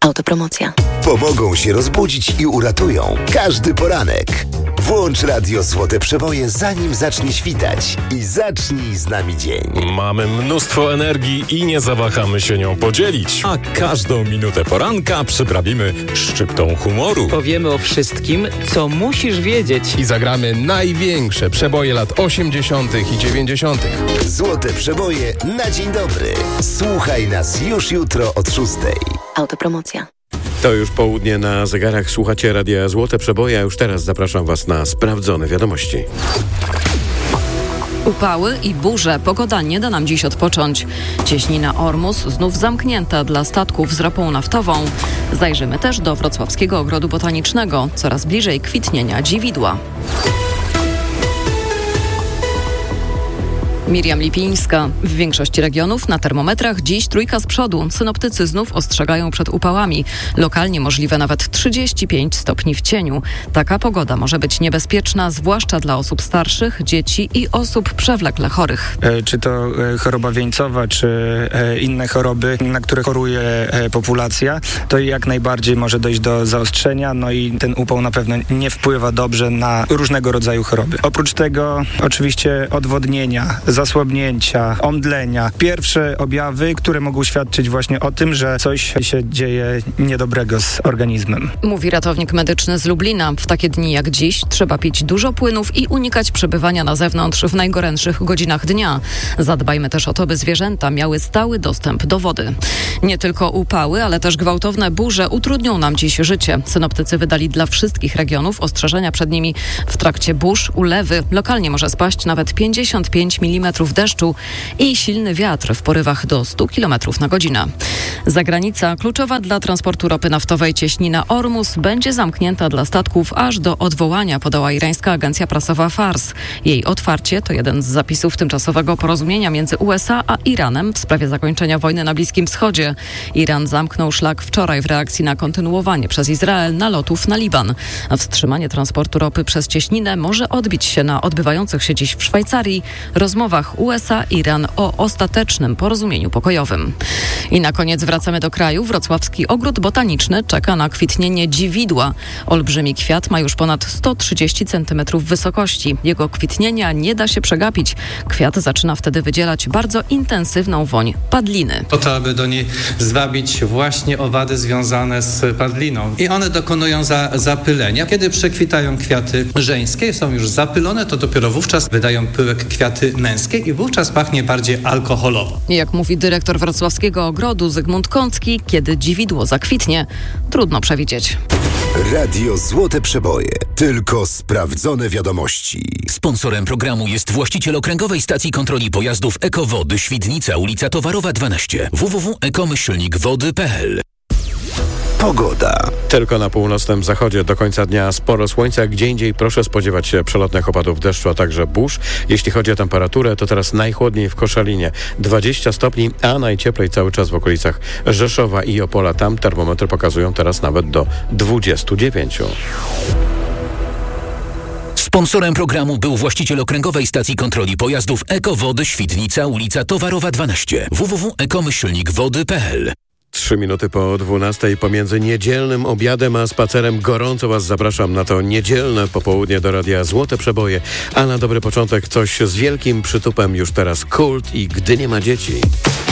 Autopromocja. Pomogą się rozbudzić i uratują każdy poranek. Włącz radio Złote Przeboje, zanim zacznie świtać i zacznij z nami dzień. Mamy mnóstwo energii i nie zawahamy się nią podzielić. A każdą minutę poranka przyprawimy szczyptą humoru. Powiemy o wszystkim, co musisz wiedzieć. I zagramy największe przeboje lat 80. i 90. Złote Przeboje na dzień dobry. Słuchaj nas już jutro od 6. Autopromocja. To już południe na zegarach. Słuchacie Radia Złote Przeboje, a już teraz zapraszam Was na sprawdzone wiadomości. Upały i burze. Pogoda nie da nam dziś odpocząć. Cieśnina Ormus znów zamknięta dla statków z ropą naftową. Zajrzymy też do Wrocławskiego Ogrodu Botanicznego. Coraz bliżej kwitnienia dziwidła. Miriam Lipińska. W większości regionów na termometrach dziś trójka z przodu. Synoptycy znów ostrzegają przed upałami. Lokalnie możliwe nawet 35 stopni w cieniu. Taka pogoda może być niebezpieczna, zwłaszcza dla osób starszych, dzieci i osób przewlekle chorych. Czy to choroba wieńcowa, czy inne choroby, na które choruje populacja, to jak najbardziej może dojść do zaostrzenia, no i ten upał na pewno nie wpływa dobrze na różnego rodzaju choroby. Oprócz tego oczywiście odwodnienia, zasłabnięcia, omdlenia. Pierwsze objawy, które mogą świadczyć właśnie o tym, że coś się dzieje niedobrego z organizmem. Mówi ratownik medyczny z Lublina. W takie dni jak dziś trzeba pić dużo płynów i unikać przebywania na zewnątrz w najgorętszych godzinach dnia. Zadbajmy też o to, by zwierzęta miały stały dostęp do wody. Nie tylko upały, ale też gwałtowne burze utrudnią nam dziś życie. Synoptycy wydali dla wszystkich regionów ostrzeżenia przed nimi. W trakcie burz ulewy lokalnie może spaść nawet 55 mm deszczu i silny wiatr w porywach do 100 km na godzinę. Zagranica kluczowa dla transportu ropy naftowej cieśnina Ormus będzie zamknięta dla statków aż do odwołania, podała irańska agencja prasowa Fars. Jej otwarcie to jeden z zapisów tymczasowego porozumienia między USA a Iranem w sprawie zakończenia wojny na Bliskim Wschodzie. Iran zamknął szlak wczoraj w reakcji na kontynuowanie przez Izrael nalotów na Liban. A wstrzymanie transportu ropy przez cieśninę może odbić się na odbywających się dziś w Szwajcarii rozmowach USA-Iran o ostatecznym porozumieniu pokojowym. I na koniec wracamy do kraju. Wrocławski Ogród Botaniczny czeka na kwitnienie dziwidła. Olbrzymi kwiat ma już ponad 130 cm wysokości. Jego kwitnienia nie da się przegapić. Kwiat zaczyna wtedy wydzielać bardzo intensywną woń padliny. Po to, aby do niej zwabić właśnie owady związane z padliną. I one dokonują zapylenia. Kiedy przekwitają kwiaty żeńskie, są już zapylone, to dopiero wówczas wydają pyłek kwiaty męskie i wówczas pachnie bardziej alkoholowo. Jak mówi dyrektor Wrocławskiego Ogrodu Zygmunt Kącki, kiedy dziwidło zakwitnie, trudno przewidzieć. Radio Złote Przeboje. Tylko sprawdzone wiadomości. Sponsorem programu jest właściciel okręgowej stacji kontroli pojazdów Ekowody Świdnica, ulica Towarowa 12. www.ekomyślnikwody.pl. Pogoda. Tylko na północnym zachodzie do końca dnia sporo słońca. Gdzie indziej proszę spodziewać się przelotnych opadów deszczu, a także burz. Jeśli chodzi o temperaturę, to teraz najchłodniej w Koszalinie 20 stopni, a najcieplej cały czas w okolicach Rzeszowa i Opola. Tam termometry pokazują teraz nawet do 29. Sponsorem programu był właściciel okręgowej stacji kontroli pojazdów Ekowody Świdnica, ulica Towarowa 12. www.ekomyślnikwody.pl. 3 minuty po 12. Pomiędzy niedzielnym obiadem a spacerem gorąco Was zapraszam na to niedzielne popołudnie do Radia Złote Przeboje. A na dobry początek coś z wielkim przytupem już teraz Kult i Gdy nie ma dzieci.